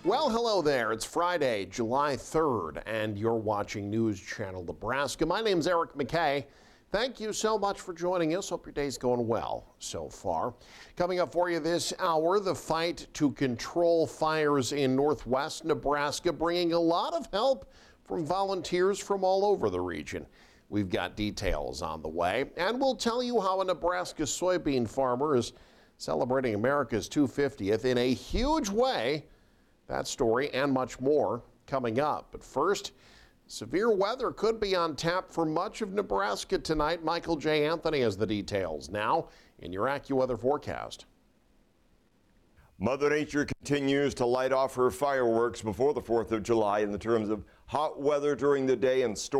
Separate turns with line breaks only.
Well, hello there. It's Friday, July 3rd, and you're watching News Channel Nebraska. My name's Eric McKay. Thank you so much for joining us. Hope your day's going well so far. Coming up for you this hour, the fight to control fires in northwest Nebraska, bringing a lot of help from volunteers from all over the region. We've got details on the way, and we'll tell you how a Nebraska soybean farmer is celebrating America's 250th in a huge way. That story and much more coming up. But first, severe weather could be on tap for much of Nebraska tonight. Michael J. Anthony has the details now in your AccuWeather forecast.
Mother Nature continues to light off her fireworks before the 4th of July in the terms of hot weather during the day and storms.